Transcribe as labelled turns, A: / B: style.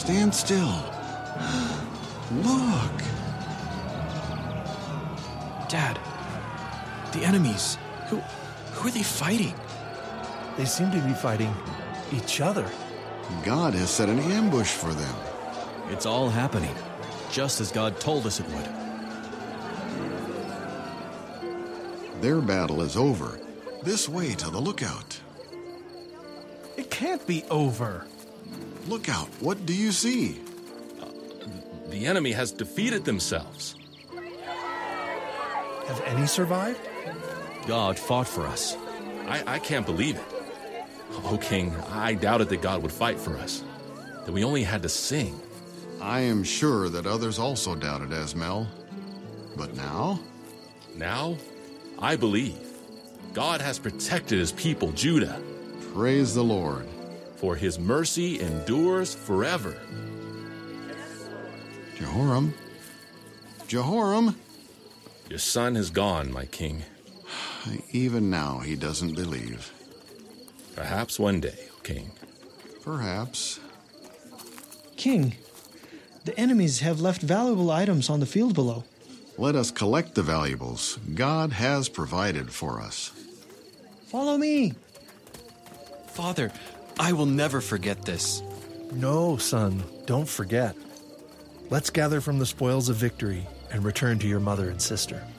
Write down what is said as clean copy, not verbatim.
A: Stand still. Look.
B: Dad, the enemies, who are they fighting?
C: They seem to be fighting each other.
A: God has set an ambush for them.
D: It's all happening, just as God told us it would.
A: Their battle is over. This way to the lookout.
C: It can't be over.
A: Look out. What do you see?
E: The enemy has defeated themselves.
C: Have any survived?
D: God fought for us.
E: I can't believe it. Oh, King, I doubted that God would fight for us, that we only had to sing.
A: I am sure that others also doubted, Asmel. But now?
E: Now, I believe. God has protected his people, Judah.
A: Praise the Lord.
E: For his mercy endures forever.
A: Jehoram? Jehoram?
E: Your son is gone, my king.
A: Even now he doesn't believe.
E: Perhaps one day, O king.
A: Perhaps.
F: King, the enemies have left valuable items on the field below.
A: Let us collect the valuables. God has provided for us.
F: Follow me.
B: Father, I will never forget this.
C: No, son, don't forget. Let's gather from the spoils of victory and return to your mother and sister.